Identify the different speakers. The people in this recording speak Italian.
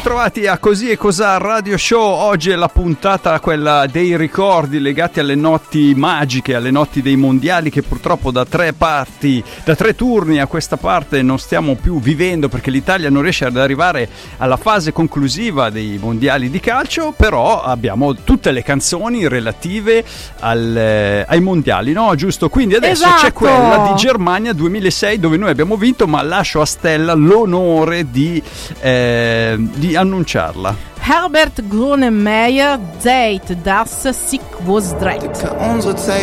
Speaker 1: Bentrovati a Così e Cosà Radio Show. Oggi è la puntata quella dei ricordi legati alle notti magiche, alle notti dei mondiali che purtroppo da tre turni a questa parte non stiamo più vivendo perché l'Italia non riesce ad arrivare alla fase conclusiva dei mondiali di calcio, però abbiamo tutte le canzoni relative ai mondiali, no? Giusto? Quindi adesso c'è quella di Germania 2006 dove noi abbiamo vinto, ma lascio a Stella l'onore di annunciarla.
Speaker 2: Herbert Grönemeyer, Zeit, das Sieg was direkt.